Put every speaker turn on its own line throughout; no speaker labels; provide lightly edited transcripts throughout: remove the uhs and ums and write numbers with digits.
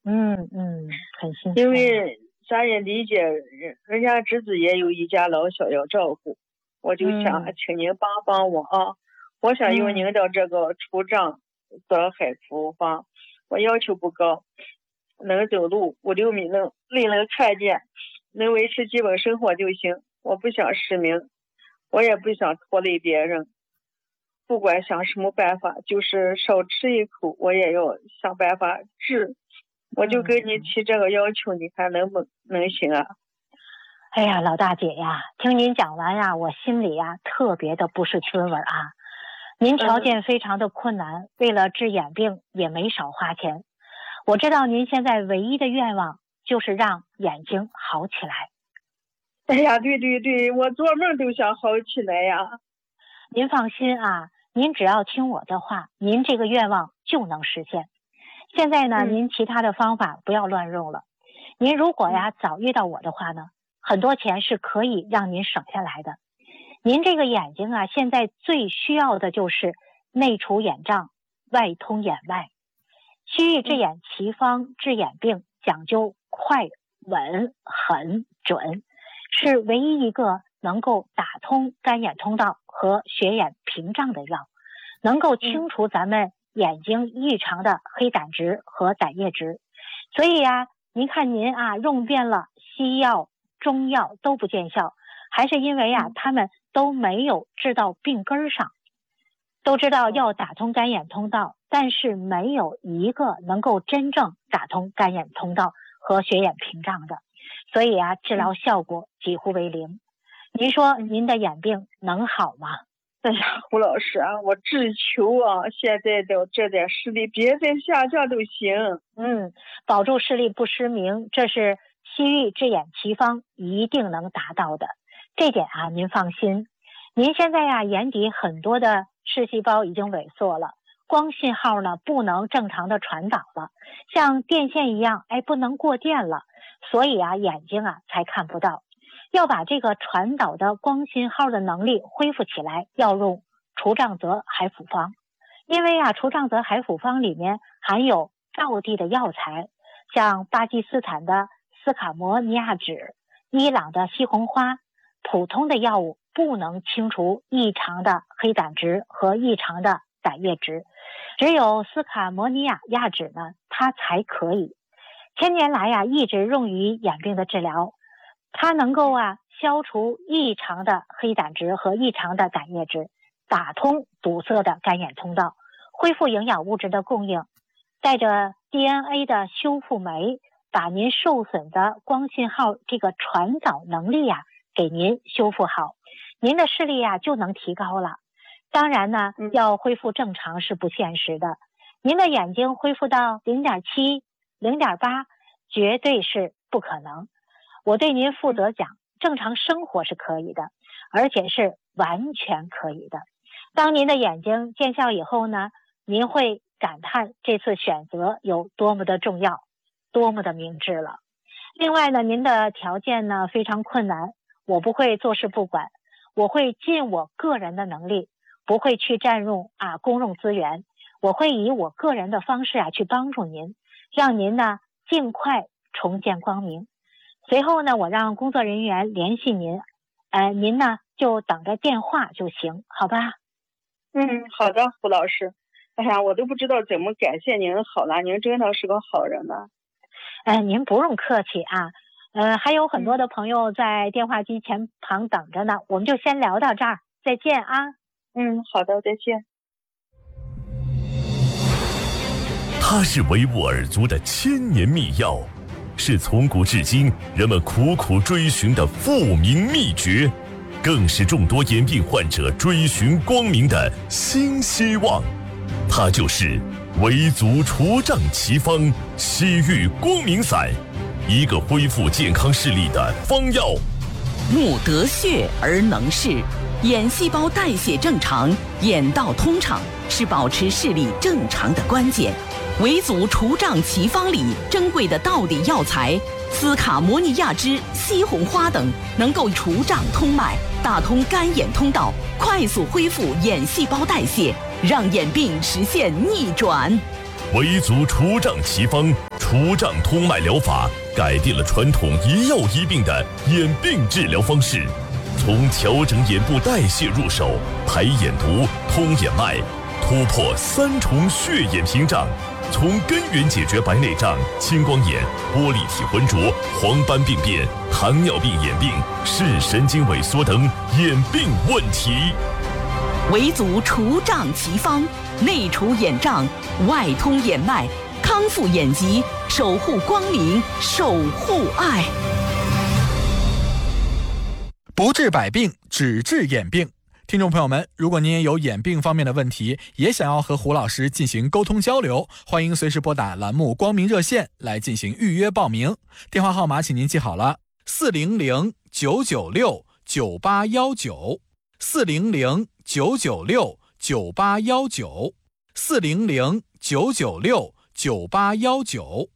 很辛苦。
因为咱也理解人家侄子也有一家老小要照顾，我就想请您帮帮我啊！我想用您的这个除障泽海福方，我要求不高，能走路5-6米能看见，能维持基本生活就行。我不想失明，我也不想拖累别人。不管想什么办法，就是少吃一口，我也要想办法治。我就跟你提这个要求，你看能行啊？
哎呀，老大姐呀，听您讲完呀，我心里呀特别的不是滋味啊。您条件非常的困难，为了治眼病也没少花钱。我知道您现在唯一的愿望就是让眼睛好起来。
哎呀，对，我做梦都想好起来呀。
您放心啊，您只要听我的话，您这个愿望就能实现。现在呢，您其他的方法不要乱用了。您如果呀早遇到我的话呢，很多钱是可以让您省下来的。您这个眼睛啊，现在最需要的就是内除眼障，外通眼外。西域治眼奇方治眼病讲究快、稳、狠、准，是唯一一个能够打通干眼通道和血眼屏障的药，能够清除咱们眼睛异常的黑胆汁和胆液质。所以呀，您看您啊用遍了西药中药都不见效，还是因为啊他们都没有治到病根上。都知道要打通干眼通道，但是没有一个能够真正打通干眼通道和血眼屏障的，所以啊治疗效果几乎为零。您说您的眼病能好吗？
哎呀，胡老师啊，我只求啊，现在的这点视力别再下降都行。
保住视力不失明，这是西域治眼奇方一定能达到的。这点啊，您放心。您现在呀，眼底很多的视细胞已经萎缩了，光信号呢不能正常的传导了，像电线一样，不能过电了，所以啊，眼睛啊才看不到。要把这个传导的光信号的能力恢复起来，要用除障泽海辅方。因为啊，除障泽海辅方里面含有道地的药材，像巴基斯坦的斯卡摩尼亚酯、伊朗的西红花，普通的药物不能清除异常的黑胆汁和异常的胆液质，只有斯卡摩尼亚酯呢，它才可以。千年来呀，一直用于眼病的治疗。它能够消除异常的黑胆汁和异常的胆液质，打通堵塞的干眼通道，恢复营养物质的供应，带着 DNA 的修复酶，把您受损的光信号这个传导能力给您修复好，您的视力就能提高了。当然呢，要恢复正常是不现实的，您的眼睛恢复到 0.7、0.8 绝对是不可能。我对您负责讲，正常生活是可以的，而且是完全可以的。当您的眼睛见效以后呢，您会感叹这次选择有多么的重要，多么的明智了。另外呢，您的条件呢非常困难，我不会坐视不管，我会尽我个人的能力，不会去占用公用资源，我会以我个人的方式去帮助您，让您呢尽快重见光明。随后呢，我让工作人员联系您，您呢就等着电话就行，好吧？
好的，胡老师。哎呀，我都不知道怎么感谢您好了，您真的是个好人呢。
您不用客气啊。还有很多的朋友在电话机前旁等着呢，我们就先聊到这儿，再见啊。
好的，再见。
它是维吾尔族的千年秘药，是从古至今人们苦苦追寻的复明秘诀，更是众多眼病患者追寻光明的新希望。它就是维族除障奇方西域光明散，一个恢复健康视力的方药。
目得血而能视，眼细胞代谢正常，眼道通畅是保持视力正常的关键。维族除障奇方里珍贵的道地药材斯卡摩尼亚酯、西红花等，能够除障通脉，打通干眼通道，快速恢复眼细胞代谢，让眼病实现逆转。
维族除障奇方除障通脉疗法改变了传统一药一病的眼病治疗方式，从调整眼部代谢入手，排眼毒、通眼脉，突破3重血眼屏障，从根源解决白内障、青光眼、玻璃体浑浊、黄斑病变、糖尿病眼病、视神经萎缩等眼病问题。
维族除障奇方，内除眼障，外通眼脉，康复眼疾，守护光明，守护爱。
不治百病，只治眼病。听众朋友们，如果您也有眼病方面的问题，也想要和胡老师进行沟通交流，欢迎随时拨打栏目光明热线来进行预约报名。电话号码请您记好了，400-996-9819 400-996-9819 400-996-9819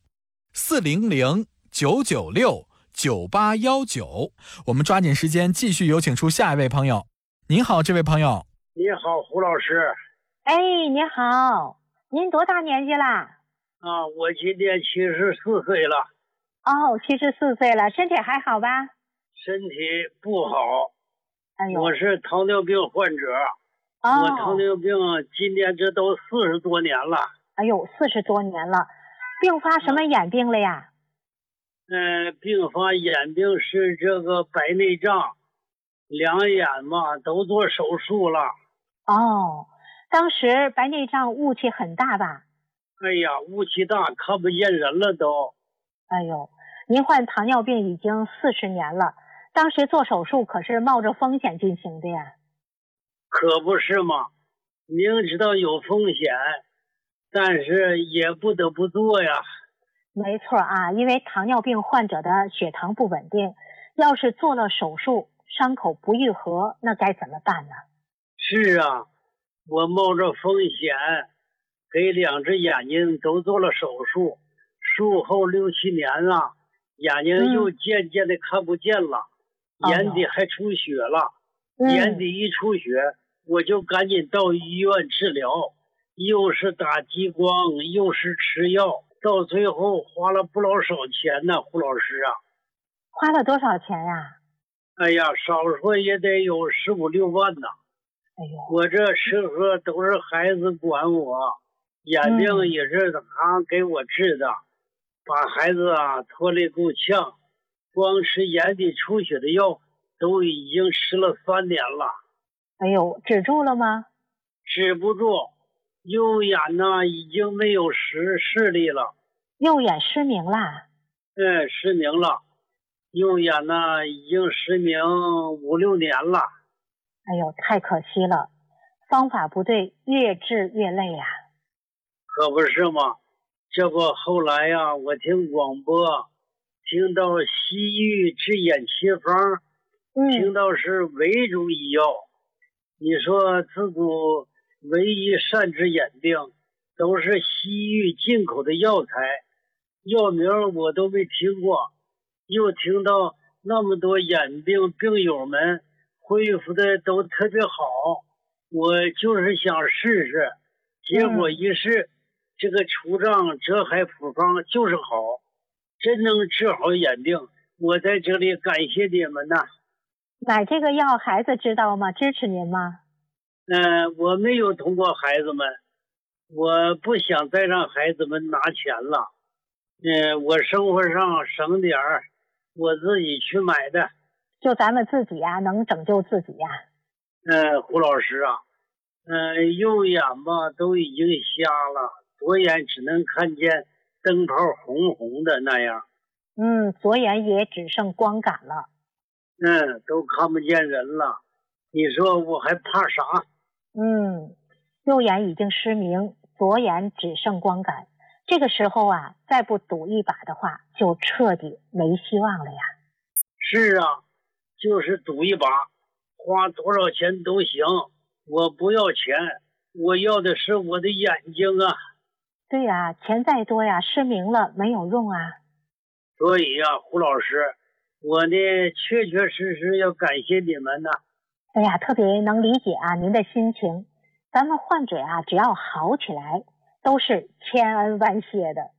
400-996-9819。我们抓紧时间继续有请出下一位朋友。您好，这位朋友。
你好，胡老师。
哎，你好，您多大年纪啦？
我今年74岁了。
哦，74岁了，身体还好吧？
身体不好。
哎呦，
我是糖尿病患者。我糖尿病今年这都40多年了。
哎呦，40多年了，并发什么眼病了呀？
并发眼病是这个白内障，两眼嘛都做手术了。
哦，当时白内障雾气很大吧？
哎呀，雾气大，看不见人了都。
哎呦，您患糖尿病已经40年了，当时做手术可是冒着风险进行的呀。
可不是嘛，明知道有风险，但是也不得不做呀。
没错啊，因为糖尿病患者的血糖不稳定，要是做了手术，伤口不愈合，那该怎么办呢？
是啊，我冒着风险给2只眼睛都做了手术，术后6、7年了，眼睛又渐渐的看不见了，眼底还出血了。眼底一出血，我就赶紧到医院治疗，又是打激光，又是吃药，到最后花了不老少钱呢，胡老师啊。
花了多少钱呀？
哎呀，少说也得有15、16万呢。
哎呦，
我这吃喝都是孩子管我，眼病也是他给我治的，把孩子拖累够呛，光吃眼底出血的药都已经吃了3年了。
哎呦，止住了吗？
止不住，右眼已经没有视力了。
右眼失明啦？
失明了，右眼已经失明5、6年了。
哎呦，太可惜了，方法不对，越治越累呀。
可不是嘛，这不后来我听广播，听到西域治眼奇方，听到是维族医药。你说自古唯一善治眼病，都是西域进口的药材，药名我都没听过。又听到那么多眼病病友们恢复的都特别好，我就是想试试，结果一试，这个除障浙海普方就是好，真能治好眼病。我在这里感谢你们呐。
买这个药孩子知道吗？支持您吗？
我没有通过孩子们，我不想再让孩子们拿钱了。我生活上省点儿，我自己去买的。
就咱们自己能拯救自己呀。
胡老师啊，右眼吧都已经瞎了，左眼只能看见灯泡红红的那样。
左眼也只剩光感了。
都看不见人了，你说我还怕啥？
右眼已经失明，左眼只剩光感，这个时候再不赌一把的话，就彻底没希望了呀。
是啊，就是赌一把，花多少钱都行，我不要钱，我要的是我的眼睛啊。
对呀，钱再多失明了没有用啊。
所以胡老师，我呢确确实实要感谢你们呢。
哎呀，特别能理解您的心情。咱们患者只要好起来，都是千恩万谢的。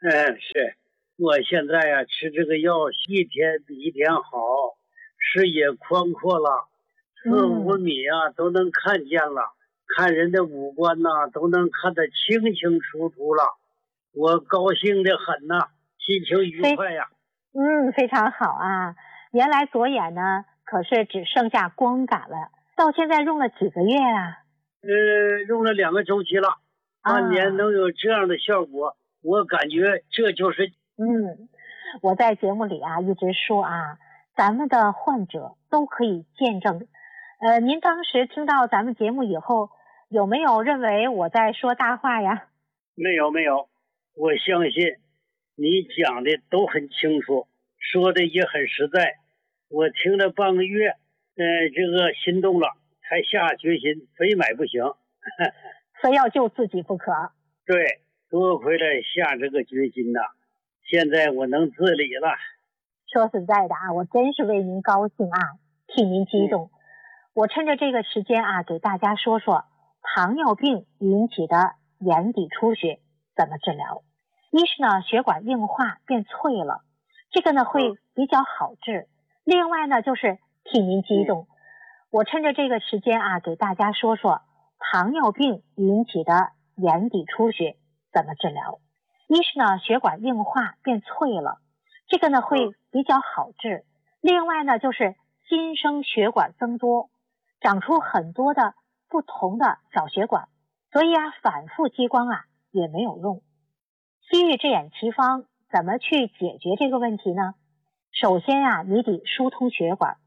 是，我现在呀吃这个药，一天比一天好，视野宽阔了，4、5米啊都能看见了，看人的五官呐都能看得清清楚楚了，我高兴的很呐，心情愉快呀。
非常好啊！原来左眼呢可是只剩下光感了，到现在用了几个月啊？
用了2个周期了，半年能有这样的效果，我感觉这就是
我在节目里啊一直说啊，咱们的患者都可以见证。您当时听到咱们节目以后，有没有认为我在说大话呀？
没有，我相信你讲的都很清楚，说的也很实在。我听了半个月，这个心动了，才下决心，非买不行。
非要救自己不可。
对，多亏了下这个决心呐，现在我能自理了。
说实在的啊，我真是为您高兴啊，替您激动。我趁着这个时间啊，给大家说说糖尿病引起的眼底出血怎么治疗。一是呢，血管硬化变脆了，这个呢会比较好治。另外呢，就是替您激动。我趁着这个时间啊，给大家说说糖尿病引起的眼底出血怎么治疗。一是呢，血管硬化变脆了，这个呢会比较好治。另外呢，就是新生血管增多，长出很多的不同的小血管，所以啊，反复激光啊也没有用。西域之眼奇方怎么去解决这个问题呢？首先啊，你得疏通血管，